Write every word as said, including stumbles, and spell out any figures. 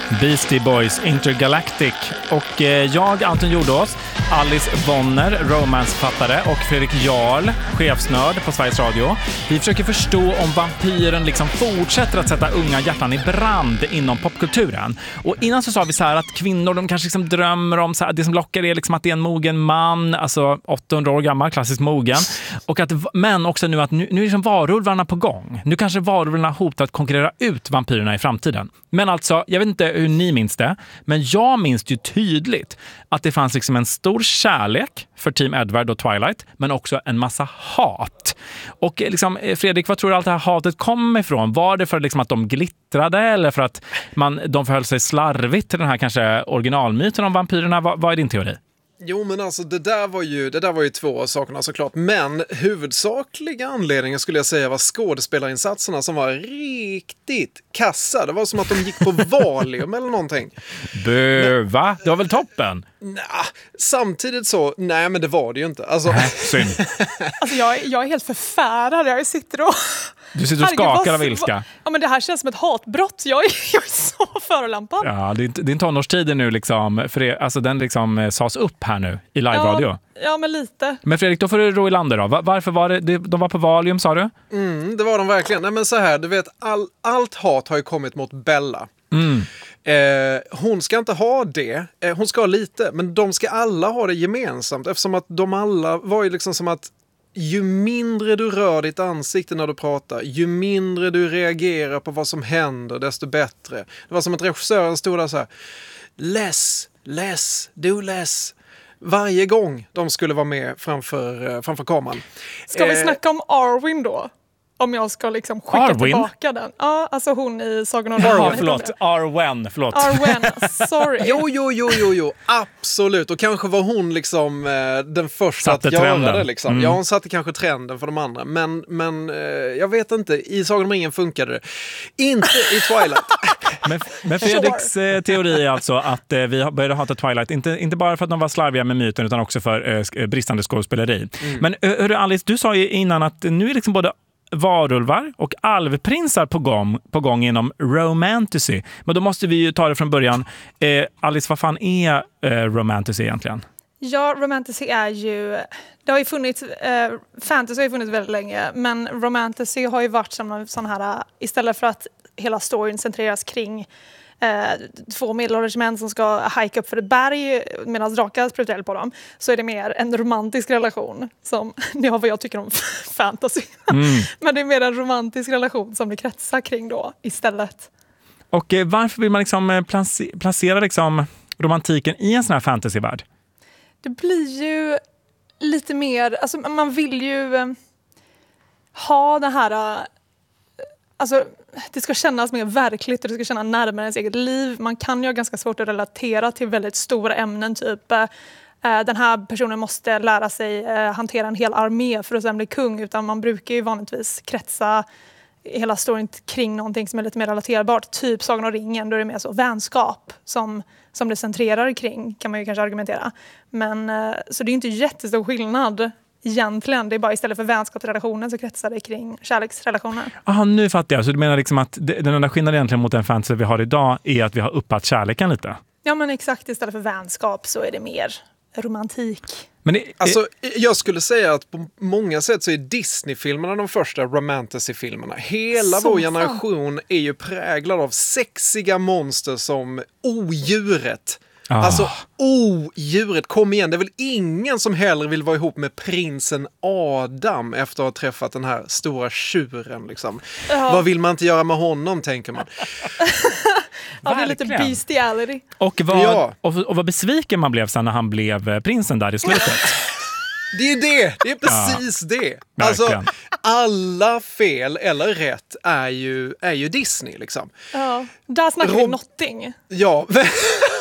Beastie Boys Intergalactic. Och eh, jag, Anton Jordås, Alice Bonner, romansfattare, och Fredrik Jarl, chefsnörd på Sveriges Radio. Vi försöker förstå om vampyren liksom fortsätter att sätta unga hjärtan i brand inom popkulturen. Och innan så sa vi så här att kvinnor, de kanske liksom drömmer om så här, det som lockar är liksom att det är en mogen man, alltså åttahundra år gammal, klassiskt mogen. Och att, men också nu att nu, nu är liksom varulvarna på gång. Nu kanske varulvarna hotar att konkurrera ut vampyrerna i framtiden. Men alltså, jag vet inte hur ni minns det, men jag minns ju tydligt att det fanns liksom en stor kärlek för Team Edward och Twilight, men också en massa hat. Och liksom, Fredrik, vad tror du allt det här hatet kom ifrån? Var det för liksom att de glittrade, eller för att man, de förhöll sig slarvigt till den här kanske originalmyten om vampyrerna? Vad, vad är din teori? Jo, men alltså det där var ju, det där var ju två sakerna såklart. Men huvudsakliga anledningen skulle jag säga var skådespelarinsatserna som var riktigt kassa. Det var som att de gick på Valium eller någonting. Bö, va? Det var väl toppen? Nah, samtidigt så, nej men det var det ju inte. Alltså, äh, synd. Alltså jag, jag är helt förfärad. Jag sitter och... Du sitter och skakar av ilska. Ja, men det här känns som ett hatbrott. Jag är, jag är så förolämpad. Ja, din, din tonårstid är nu liksom, för det, alltså den liksom sas upp här nu i live-radio. Ja, ja, men lite. Men Fredrik, då får du ro i landet då. Varför var det, det, de var på Valium, sa du? Mm, det var de verkligen. Nej men så här, du vet, all, allt hat har ju kommit mot Bella. Mm. Eh, hon ska inte ha det. Eh, hon ska ha lite, men de ska alla ha det gemensamt. Eftersom att de alla var ju liksom som att ju mindre du rör ditt ansikte när du pratar, ju mindre du reagerar på vad som händer, desto bättre. Det var som att regissören stod där så här: less, less, do less. Varje gång de skulle vara med framför, framför kameran. Ska vi eh, snacka om Arwen då? Om jag ska liksom skicka Arwen? tillbaka den. Ja, alltså hon i Sagan om Ja, ringen. förlåt. Arwen, förlåt. Arwen, sorry. Jo, jo, jo, jo, jo, absolut. Och kanske var hon liksom eh, den första Satte att göra trenden. det. Liksom. Mm. Ja, hon satte kanske trenden för de andra. Men, men eh, jag vet inte, i Sagan om ringen funkade det. Inte i Twilight. Men, men Fredriks eh, teori är alltså att eh, vi började hata Twilight, inte, inte bara för att de var slarviga med myten, utan också för eh, bristande skådespeleri. Mm. Men eh, hörru Alice, du sa ju innan att nu är liksom både varulvar och alvprinsar på gång, på gång inom romantasy. Men då måste vi ju ta det från början. Eh, Alice, vad fan är eh, romantasy egentligen? Ja, romantasy är ju... Det har ju funnits... Eh, fantasy har ju funnits väldigt länge, men romantasy har ju varit som en sån här... Istället för att hela storyn centreras kring eh, två medelålders män som ska hajka upp för ett berg medan drakar sprutar eld på dem, så är det mer en romantisk relation. Som, det har vad jag tycker om fantasy. Mm. Men det är mer en romantisk relation som det kretsar kring då istället. Och eh, varför vill man liksom eh, place- placera liksom romantiken i en sån här fantasyvärld? Det blir ju lite mer... Alltså man vill ju eh, ha det här... Eh, alltså det ska kännas mer verkligt och det ska kännas närmare ens eget liv. Man kan ju ha ganska svårt att relatera till väldigt stora ämnen. Typ eh, den här personen måste lära sig eh, hantera en hel armé för att sen bli kung. Utan man brukar ju vanligtvis kretsa hela storyn kring någonting som är lite mer relaterbart. Typ Sagan om ringen, då är det mer så vänskap som... som det centrerar kring, kan man ju kanske argumentera. Men, så det är inte jättestor skillnad egentligen. Det är bara istället för vänskapsrelationen så kretsar det kring kärleksrelationer. Aha, nu fattar jag. Så du menar liksom att den enda skillnaden egentligen mot den fantasy vi har idag är att vi har uppat kärleken lite? Ja, men exakt. Istället för vänskap så är det mer romantik. Men det, alltså, jag skulle säga att på många sätt så är Disney-filmerna de första romantasy-filmerna. Hela så vår generation fan. är ju präglad av sexiga monster som odjuret. Ah. Alltså, odjuret, kom igen. Det är väl ingen som hellre vill vara ihop med prinsen Adam efter att ha träffat den här stora tjuren. Liksom. Ja. Vad vill man inte göra med honom, tänker man. Ja, det är lite bestiality. Och vad, ja. och, och vad besviken man blev sen när han blev prinsen där i slutet. Det är det, det är precis ja, det. Alltså, alla fel eller rätt är ju, är ju Disney liksom. Ja, där snackar Rob- vi notting. Ja,